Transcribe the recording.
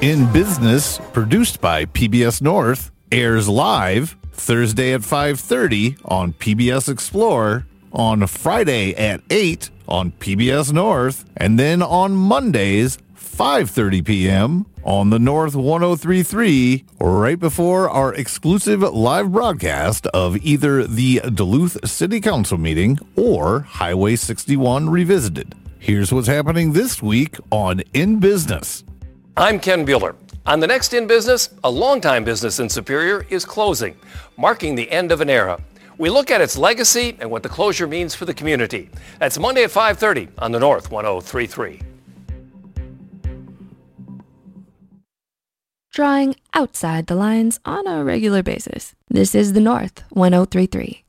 In Business, produced by PBS North, airs live Thursday at 5:30 on PBS Explore, on Friday at 8 on PBS North, and then on Mondays, 5:30 p.m. on the North 103.3, right before our exclusive live broadcast of either the Duluth City Council meeting or Highway 61 Revisited. Here's what's happening this week on In Business. I'm Ken Bueller. On the next In Business, a longtime business in Superior is closing, marking the end of an era. We look at its legacy and what the closure means for the community. That's Monday at 5:30 on the North 103.3. Drawing outside the lines on a regular basis. This is the North 103.3.